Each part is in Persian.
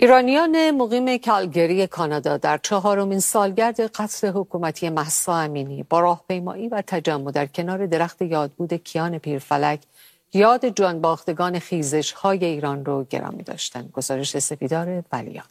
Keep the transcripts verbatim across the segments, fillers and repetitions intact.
ایرانیان مقیم کالگری کانادا در چهارمین سالگرد قتل حکومتی مهسا امینی با راهپیمایی و تجمع در کنار درخت یادبود کیان پیرفلک یاد جانباختگان خیزش‌های ایران رو گرامی داشتند. گزارش سپیدار ولیان.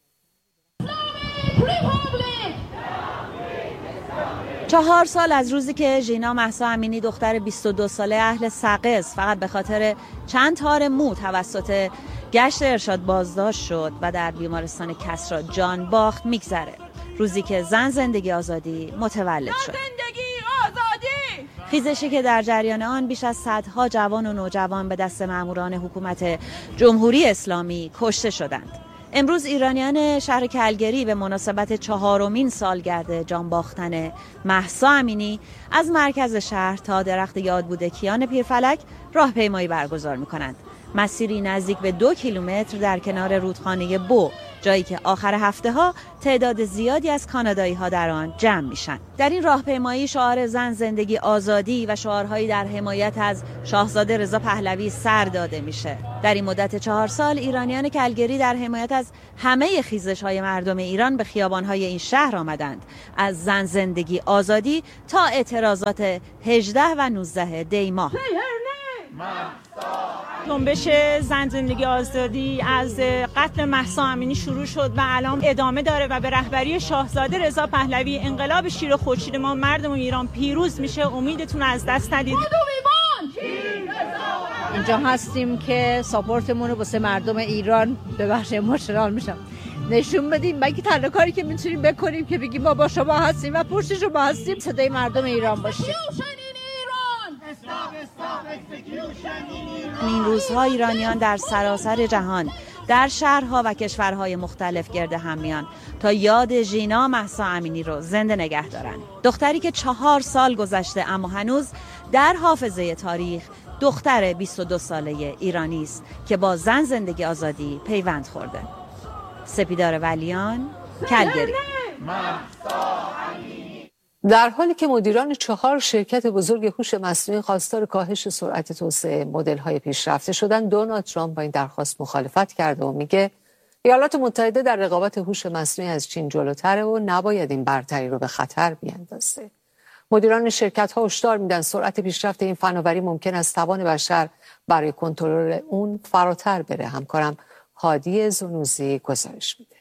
چهار سال از روزی که ژینا مهسا امینی دختر بیست و دو ساله اهل سقز فقط به خاطر چند تار مو توسط گشت ارشاد بازداشت شد و در بیمارستان کسری جان باخت میگذره. روزی که زن زندگی آزادی متولد شد. زندگی آزادی! خیزشی که در جریان آن بیش از صدها جوان و نوجوان به دست ماموران حکومت جمهوری اسلامی کشته شدند. امروز ایرانیان شهر کالگری به مناسبت چهارمین سالگرد جان باختن مهسا امینی از مرکز شهر تا درخت یادبود کیان پیرفلک راهپیمایی برگزار می‌کنند. مسیری نزدیک به دو کیلومتر در کنار رودخانه بو، جایی که آخر هفته ها تعداد زیادی از کانادایی ها در آن جمع میشن. در این راهپیمایی شعار زن زندگی آزادی و شعارهایی در حمایت از شاهزاده رضا پهلوی سر داده میشه. در این مدت چهار سال ایرانیان کالگری در حمایت از همه خیزش‌های مردم ایران به خیابان‌های این شهر آمدند، از زن زندگی آزادی تا اعتراضات هجده و نوزده دی ماه. جنبش زن زندگی آزادی از قتل مهسا امینی شروع شد و الان ادامه داره و به رهبری شاهزاده رضا پهلوی انقلاب شیر خورشید ما مردم ایران پیروز میشه. امیدتون از دست ندید. اینجا هستیم که ساپورتمون رو واسه مردم ایران به بخش ایموشنال میشم نشون بدیم. مگه تنها کاری که میتونیم بکنیم که بگیم ما با شما هستیم و پشت شما هستیم، صدای مردم ایران باشیم. این روزها ایرانیان در سراسر جهان در شهرها و کشورهای مختلف گرد هم میان تا یاد ژینا مهسا امینی رو زنده نگه دارن. دختری که چهار سال گذشته اما هنوز در حافظه تاریخ دختر بیست و دو ساله ایرانی است که با زن زندگی آزادی پیوند خورده. سپیدار ولیان، کالگری. در حالی که مدیران چهار شرکت بزرگ هوش مصنوعی خواستار کاهش سرعت توسعه مدل‌های پیشرفته شدن، دونالد ترامپ با این درخواست مخالفت کرده و میگه ایالات متحده در رقابت هوش مصنوعی از چین جلوتره و نباید این برتری رو به خطر بیاندازه. مدیران شرکت‌ها هشدار میدن سرعت پیشرفت این فناوری ممکن است توان بشر برای کنترل اون فراتر بره. همکارم هادی زنوزی گزارش میده.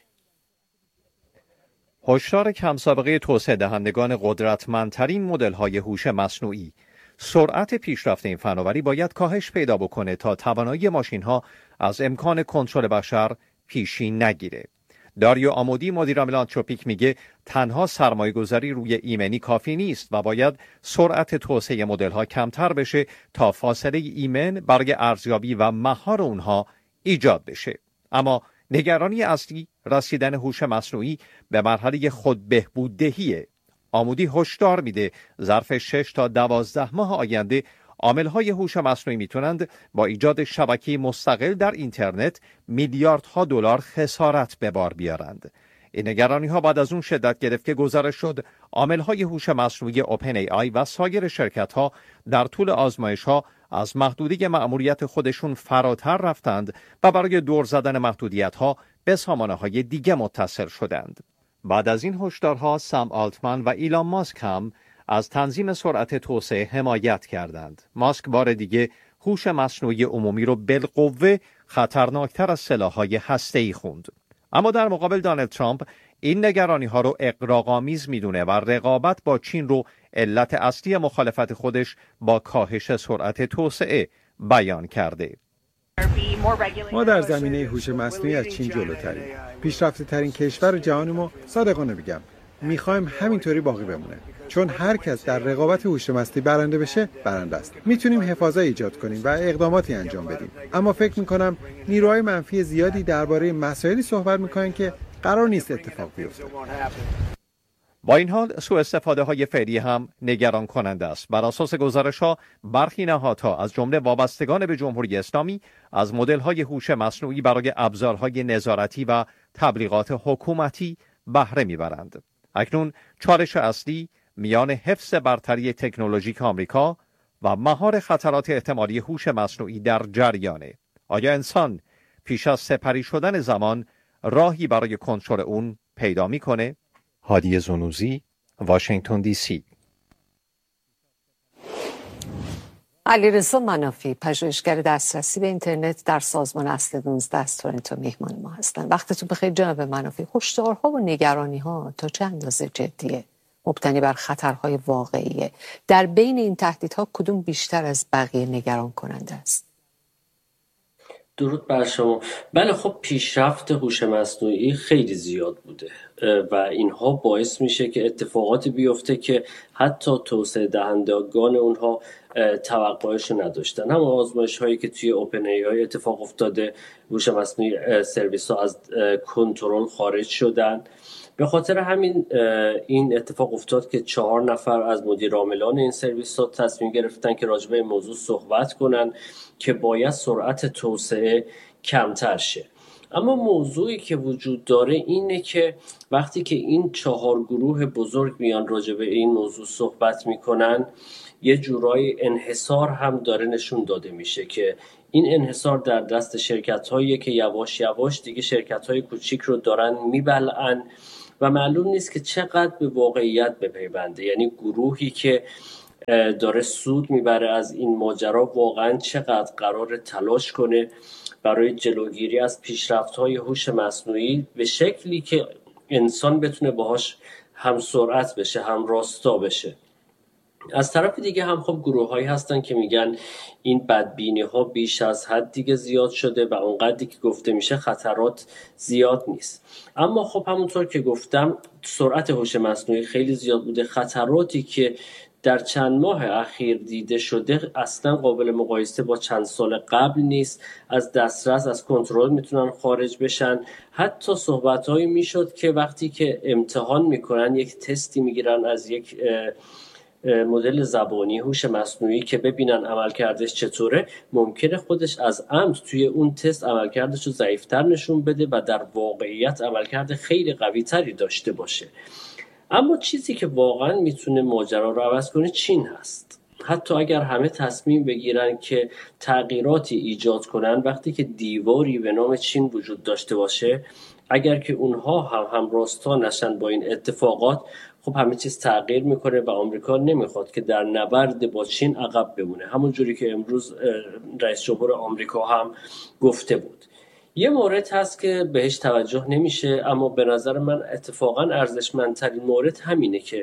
هشدار کم سابقه توسعه دهندگان قدرتمندترین مدل‌های هوش مصنوعی. سرعت پیشرفت این فناوری باید کاهش پیدا بکنه تا توانایی ماشین‌ها از امکان کنترل بشر پیشی نگیره. داریو آمودی مدیر عامل آنتروپیک میگه تنها سرمایه‌گذاری روی ایمنی کافی نیست و باید سرعت توسعه مدل‌ها کمتر بشه تا فاصله ایمن برای ارزیابی و مهار اونها ایجاد بشه. اما نگرانی اصلی رسیدن هوش مصنوعی به مرحله خود بهبوددهیه. آمودی هشدار میده ظرف شش تا دوازده ماه آینده عامل‌های هوش مصنوعی میتونند با ایجاد شبکه مستقل در اینترنت میلیاردها دلار خسارت به بار بیارند. این نگرانی‌ها بعد از اون شدت گرفت که گزارش شد عامل‌های هوش مصنوعی اوپن ای آی و سایر شرکت‌ها در طول آزمایش‌ها از محدودیت مأموریت خودشون فراتر رفتند و برای دور زدن محدودیت‌ها به سامانه‌های دیگه متصل شدند. بعد از این هشدارها سام آلتمن و ایلان ماسک هم از تنظیم سرعت توسعه حمایت کردند. ماسک بار دیگه هوش مصنوعی عمومی رو بالقوه خطرناکتر از سلاح‌های هسته‌ای خوند. اما در مقابل دونالد ترامپ این نگرانی‌ها رو اغراق‌آمیز میدونه و رقابت با چین رو علت اصلی مخالفت خودش با کاهش سرعت توسعه بیان کرده. ما در زمینه هوش مصنوعی از چین جلوتریم. پیشرفته ترین کشور جهان ما، صادقانه بگم، میخوایم همینطوری باقی بمونه. چون هر کس در رقابت هوش مصنوعی برنده بشه، برنده است. میتونیم حفاظت ایجاد کنیم و اقداماتی انجام بدیم. اما فکر میکنم نیروهای منفی زیادی درباره مسائلی صحبت میکنن که قرار نیست اتفاق بیفته. با این حال سوء استفاده های فعلی هم نگران کننده است. بر اساس گزارش ها برخی نهادها از جمله وابستگان به جمهوری اسلامی از مدل های هوش مصنوعی برای ابزارهای نظارتی و تبلیغات حکومتی بهره میبرند. اکنون چالش اصلی میان حفظ برتری تکنولوژیک آمریکا و مهار خطرات احتمالی هوش مصنوعی در جریانه. آیا انسان پیش از سپری شدن زمان راهی برای کنترل اون پیدا میکنه؟ هادی زنوزی، واشنگتن دی سی. علیرضا منافی، پژوهشگر دسترسی به اینترنت در سازمان اصل نوزده از تورنتو میهمان ما هستند. وقتتون بخیر جناب منافی. هشدارها و نگرانی‌ها تا چه اندازه جدیه؟ مبتنی بر خطرهای واقعیه. در بین این تهدیدها کدوم بیشتر از بقیه نگران کننده است؟ درود بر شما. بله خب پیشرفت هوش مصنوعی خیلی زیاد بوده و اینها باعث میشه که اتفاقاتی بیفته که حتی توسعه دهندگان اونها توقعش نداشتن. هم آزمایش هایی که توی اوپن ای آی اتفاق افتاده، هوش مصنوعی سرویس ها از کنترل خارج شدن. به خاطر همین این اتفاق افتاد که چهار نفر از مدیر عاملان این سرویس ها تصمیم گرفتن که راجع به این موضوع صحبت کنن که باید سرعت توسعه کمتر شه. اما موضوعی که وجود داره اینه که وقتی که این چهار گروه بزرگ میان راجع به این موضوع صحبت میکنن، یه جورای انحصار هم داره نشون داده میشه که این انحصار در دست شرکت هایی که یواش یواش دیگه شرکت های کوچیک رو دارن میبلعن و معلوم نیست که چقدر به واقعیت بپیونده. یعنی گروهی که داره سود میبره از این ماجرا واقعا چقدر قرار تلاش کنه برای جلوگیری از پیشرفت‌های هوش مصنوعی به شکلی که انسان بتونه باهاش هم سرعت بشه هم راستا بشه. از طرف دیگه هم خب گروه‌هایی هستن که میگن این بدبینی‌ها بیش از حد دیگه زیاد شده و اونقدری که گفته میشه خطرات زیاد نیست. اما خب همونطور که گفتم سرعت هوش مصنوعی خیلی زیاد بوده. خطراتی که در چند ماه اخیر دیده شده اصلا قابل مقایسه با چند سال قبل نیست. از دسترس از کنترل میتونن خارج بشن. حتی صحبت‌هایی میشد که وقتی که امتحان میکنن یک تستی میگیرن از یک مدل زبانی هوش مصنوعی که ببینن عملکردش چطوره، ممکنه خودش از عمد توی اون تست عملکردش رو ضعیف‌تر نشون بده و در واقعیت عملکرد خیلی قوی‌تری داشته باشه. اما چیزی که واقعا میتونه ماجرا رو عوض کنه چین هست. حتی اگر همه تصمیم بگیرن که تغییراتی ایجاد کنن، وقتی که دیواری به نام چین وجود داشته باشه، اگر که اونها هم هم راستا نشن با این اتفاقات، خب همه چیز تغییر میکنه و آمریکا نمیخواد که در نبرد با چین عقب بمونه. همون جوری که امروز رئیس جمهور آمریکا هم گفته بود. یه مورد هست که بهش توجه نمیشه اما به نظر من اتفاقا ارزشمندترین مورد همینه که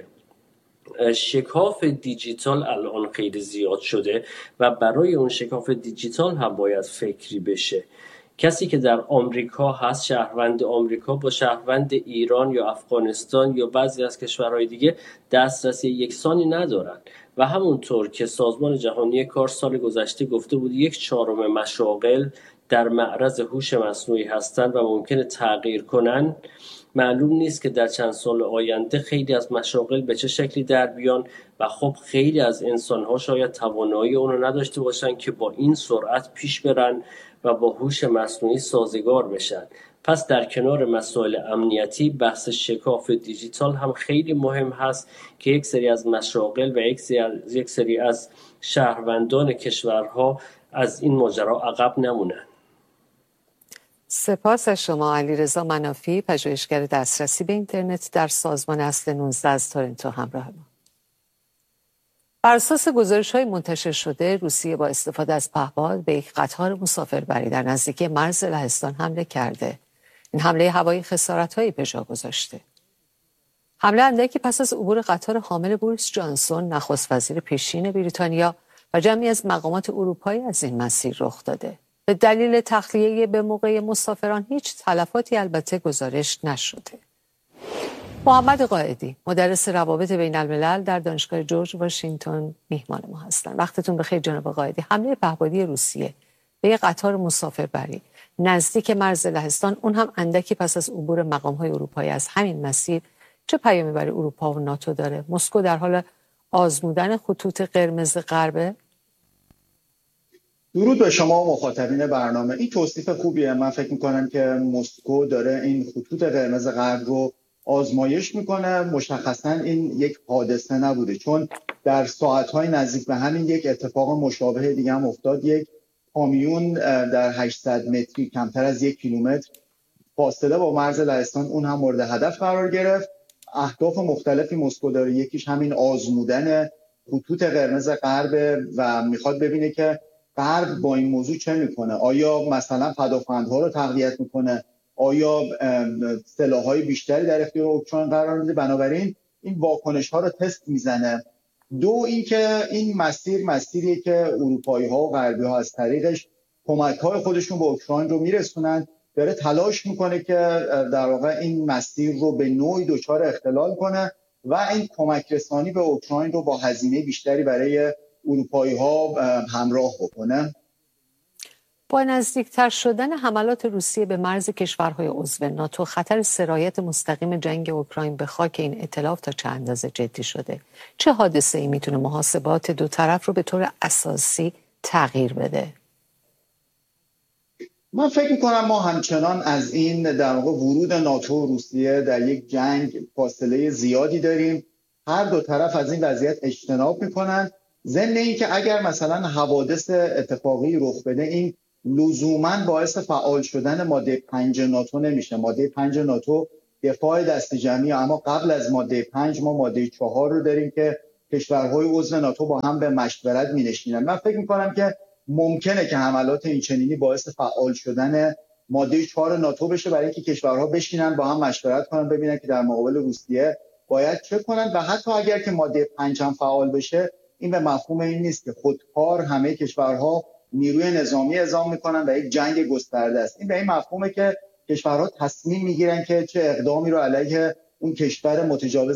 شکاف دیجیتال الان خیلی زیاد شده و برای اون شکاف دیجیتال هم باید فکری بشه. کسی که در آمریکا هست، شهروند آمریکا با شهروند ایران یا افغانستان یا بعضی از کشورهای دیگه دسترسی یکسانی ندارن و همونطور که سازمان جهانی کار سال گذشته گفته بود یک چهارم مشاغل در معرض هوش مصنوعی هستند و ممکنه تغییر کنن، معلوم نیست که در چند سال آینده خیلی از مشاغل به چه شکلی در بیان و خب خیلی از انسان‌ها شاید توانایی اون رو نداشته باشن که با این سرعت پیش برن و با هوش مصنوعی سازگار بشن. پس در کنار مسائل امنیتی بحث شکاف دیجیتال هم خیلی مهم هست که یک سری از مشاغل و یک سری از, یک سری از شهروندان کشورها از این ماجرا عقب نمونن. سپاس از شما علیرضا منافی، پژوهشگر دسترسی به اینترنت در سازمان اصل نوزده از تورنتو همراه ما. بر اساس گزارش‌های منتشر شده، روسیه با استفاده از پهپاد به یک قطار مسافربری در نزدیکی مرز لهستان حمله کرده. این حمله هوایی خسارت‌هایی به جا گذاشته. حمله اندکی پس از عبور قطار حامل بوریس جانسون، نخست وزیر پیشین بریتانیا و جمعی از مقامات اروپایی از این مسیر رخ داده. به دلیل تخلیه به موقع مسافران هیچ تلفاتی البته گزارش نشده. محمد قائدی، مدرس روابط بین الملل در دانشگاه جورج واشنگتن میهمان ما هستند. وقتتون بخیر جناب قائدی. حمله پهپادی روسیه به یک قطار مسافربری نزدیک مرز لهستان، اون هم اندکی پس از عبور مقام‌های اروپایی از همین مسیر، چه پیامی برای اروپا و ناتو داره؟ مسکو در حال آزمودن خطوط قرمز غربه؟ درود به شما و مخاطبین برنامه. این توصیف خوبیه. من فکر میکنم که مسکو داره این خطوط قرمز غرب رو آزمایش میکنه. مشخصا این یک حادثه نبوده، چون در ساعتهای نزدیک به همین یک اتفاق مشابه دیگه هم افتاد. یک کامیون در هشتصد متری، کمتر از یک کیلومتر فاصله با مرز لهستان اون هم مورد هدف قرار گرفت. اهداف مختلفی مسکو داره، یکیش همین آزمودن خطوط قرمز غرب و میخواد ببینه که غرب با این موضوع چه میکنه. آیا مثلا پدافندها رو تقویت میکنه؟ آیا سلاح‌های بیشتری در اختیار اوکراین قرار میده؟ بنابراین این واکنش ها رو تست میزنه. دو اینکه این مسیر مسیریه که اروپایی ها و غربی ها از طریقش کمک های خودشون به اوکراین رو میرسونن، داره تلاش میکنه که در واقع این مسیر رو به نوعی دچار اختلال کنه و این کمک رسانی به اوکراین رو با هزینه بیشتری برای اروپایی ها همراه بکنه. با نزدیکتر شدن حملات روسیه به مرز کشورهای عضو ناتو، خطر سرایت مستقیم جنگ اوکراین به خاک این ائتلاف تا چه اندازه جدی شده؟ چه حادثه‌ای میتونه محاسبات دو طرف رو به طور اساسی تغییر بده؟ من فکر میکنم ما همچنان از این در واقع ورود ناتو و روسیه در یک جنگ فاصله زیادی داریم. هر دو طرف از این وضعیت اجتناب میکنن، ضمن اینکه اگر مثلا حوادث اتفاقی رخ بده این لزوما باعث فعال شدن ماده پنج ناتو نمیشه. ماده پنج ناتو دفاع دست جمعی، اما قبل از ماده پنج ما ماده چهار رو داریم که کشورهای عضو ناتو با هم به مشورت مینشینن. من فکر میکنم که ممکنه که حملات این چنینی باعث فعال شدن ماده چهار ناتو بشه، برای اینکه کشورها بشینن با هم مشورت کنن ببینن که در مقابل روسیه باید چه کنن. و حتی اگر که ماده پنج هم فعال بشه، این به مفهوم این نیست که خودکار همه کشورها نیروی نظامی اعزام میکنن و یک جنگ گسترده است. این به این مفهومه که کشورها تصمیم میگیرن که چه اقدامی رو علیه اون کشور متجاوز